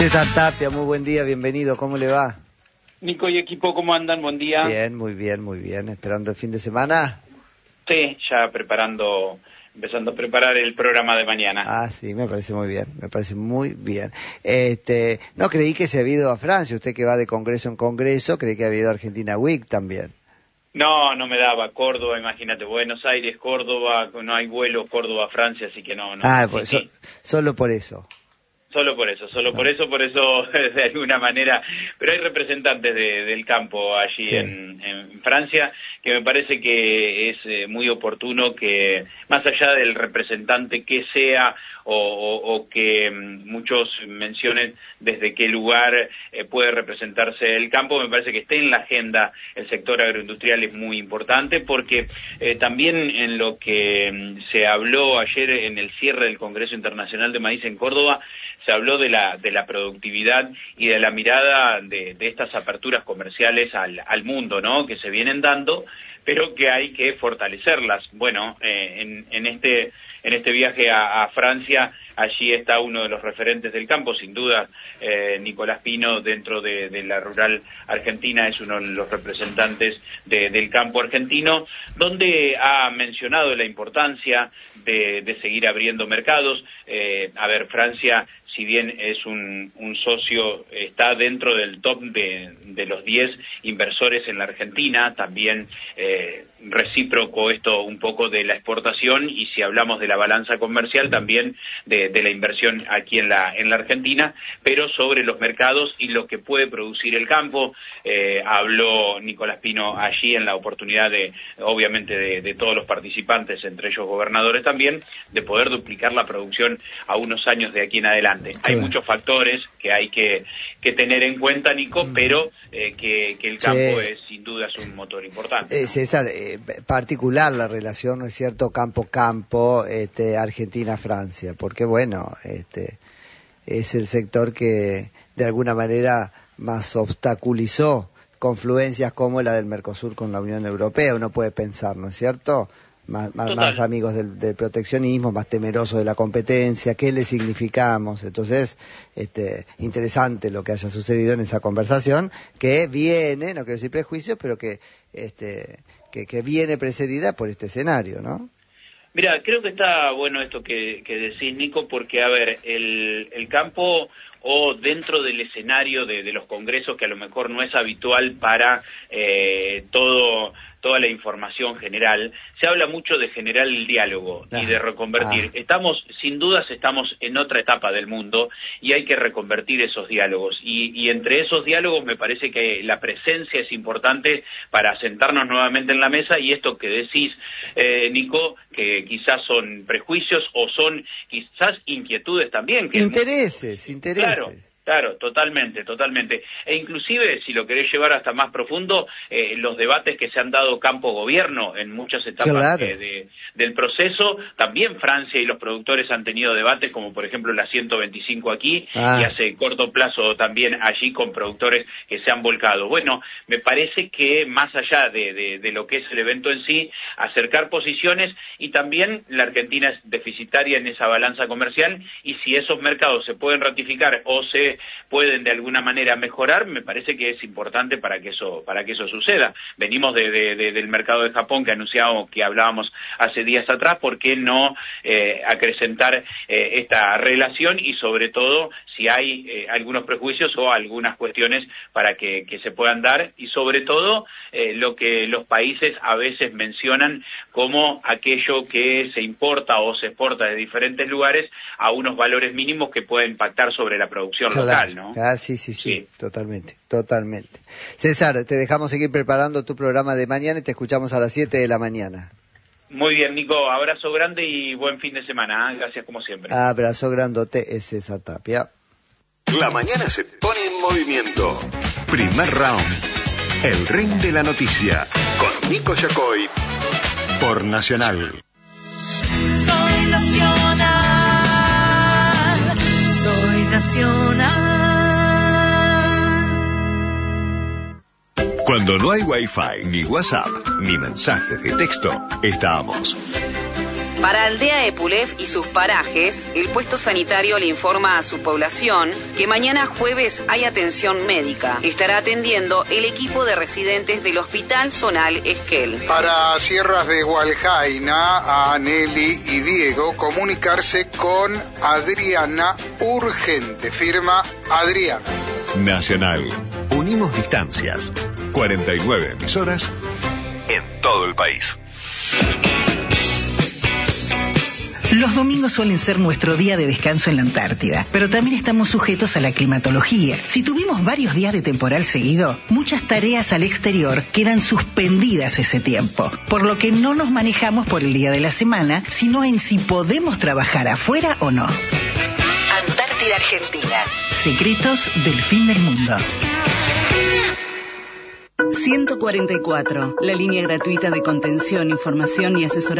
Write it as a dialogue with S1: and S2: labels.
S1: César Tapia, muy buen día, bienvenido, ¿cómo le va?
S2: Nico y equipo, ¿cómo andan? Buen día.
S1: Bien, muy bien, muy bien. ¿Esperando el fin de semana?
S2: Sí, ya empezando a preparar el programa de mañana.
S1: Ah, sí, me parece muy bien, me parece muy bien. No creí que se había ido a Francia, usted que va de congreso en congreso, creí que había ido a Argentina Week también.
S2: No me daba. Córdoba, imagínate, Buenos Aires, Córdoba, no hay vuelo Córdoba-Francia, así que no.
S1: Ah, pues
S2: sí.
S1: Solo por eso.
S2: Solo por eso, por eso de alguna manera, pero hay representantes del campo allí
S1: sí.
S2: en Francia, que me parece que es muy oportuno que, más allá del representante que sea, o que muchos mencionen desde qué lugar puede representarse el campo, me parece que esté en la agenda el sector agroindustrial es muy importante, porque también en lo que se habló ayer en el cierre del Congreso Internacional de Maíz en Córdoba, se habló de la productividad y de la mirada de estas aperturas comerciales al mundo, ¿no? Que se vienen dando, pero que hay que fortalecerlas. Bueno, en este viaje a Francia, allí está uno de los referentes del campo, sin duda, Nicolás Pino, dentro de la rural argentina, es uno de los representantes del campo argentino, donde ha mencionado la importancia de seguir abriendo mercados. Francia, si bien es un socio, está dentro del top de los 10 inversores en la Argentina, también recíproco esto un poco de la exportación, y si hablamos de la balanza comercial, también de la inversión aquí en la Argentina, pero sobre los mercados y lo que puede producir el campo. Habló Nicolás Pino allí en la oportunidad obviamente de todos los participantes, entre ellos gobernadores también, de poder duplicar la producción a unos años de aquí en adelante. Hay muchos factores que hay que tener en cuenta, Nico, pero que el campo es sin duda un motor importante, ¿no?
S1: César, particular la relación, ¿no es cierto?, campo-campo, Argentina-Francia, porque bueno, es el sector que de alguna manera más obstaculizó confluencias como la del Mercosur con la Unión Europea, uno puede pensar, ¿no es cierto?, más amigos del proteccionismo, más temerosos de la competencia, ¿qué le significamos? Entonces, interesante lo que haya sucedido en esa conversación, que viene, no quiero decir prejuicios, pero que viene precedida por este escenario, ¿no?
S2: Mira, creo que está bueno esto que decís, Nico, porque, el campo, o dentro del escenario de los congresos, que a lo mejor no es habitual para toda la información general, se habla mucho de generar el diálogo y de reconvertir. Sin dudas estamos en otra etapa del mundo y hay que reconvertir esos diálogos. Y entre esos diálogos me parece que la presencia es importante para sentarnos nuevamente en la mesa, y esto que decís, Nico, que quizás son prejuicios o son quizás inquietudes también.
S1: Intereses.
S2: Claro, totalmente. E inclusive, si lo querés llevar hasta más profundo, los debates que se han dado campo-gobierno en muchas etapas del proceso, también Francia y los productores han tenido debates, como por ejemplo la 125 aquí, y hace corto plazo también allí con productores que se han volcado. Bueno, me parece que más allá de lo que es el evento en sí, acercar posiciones, y también la Argentina es deficitaria en esa balanza comercial, y si esos mercados se pueden ratificar o se pueden de alguna manera mejorar, me parece que es importante para que eso suceda. Venimos del mercado de Japón que hablábamos hace días atrás. ¿Por qué no acrecentar esta relación? Y sobre todo, si hay algunos prejuicios o algunas cuestiones para que se puedan dar, y sobre todo lo que los países a veces mencionan como aquello que se importa o se exporta de diferentes lugares a unos valores mínimos que pueden impactar sobre la producción local, ¿no?
S1: Sí, totalmente. César, te dejamos seguir preparando tu programa de mañana y te escuchamos a las 7 de la mañana.
S2: Muy bien, Nico, abrazo grande y buen fin de semana, ¿eh? Gracias como siempre.
S1: Abrazo grandote, es César Tapia.
S3: La mañana se pone en movimiento. Primer round. El ring de la noticia. Con Nico Yacoy. Por Nacional.
S4: Soy Nacional.
S3: Cuando no hay Wi-Fi, ni WhatsApp, ni mensajes de texto, estamos.
S5: Para Aldea Epulef y sus parajes, el puesto sanitario le informa a su población que mañana jueves hay atención médica. Estará atendiendo el equipo de residentes del Hospital Zonal Esquel.
S6: Para Sierras de Hualjaina, a Nelly y Diego, comunicarse con Adriana urgente. Firma Adriana.
S3: Nacional. Unimos distancias. 49 emisoras en todo el país.
S7: Los domingos suelen ser nuestro día de descanso en la Antártida, pero también estamos sujetos a la climatología. Si tuvimos varios días de temporal seguido, muchas tareas al exterior quedan suspendidas ese tiempo, por lo que no nos manejamos por el día de la semana, sino en si podemos trabajar afuera o no. Antártida Argentina. Secretos del fin del mundo.
S5: 144, la línea gratuita de contención, información y asesoramiento